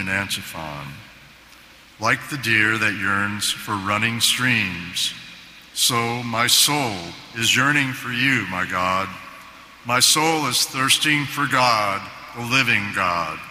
antiphon. Like the deer that yearns for running streams, so my soul is yearning for you, my God. My soul is thirsting for God, the living God.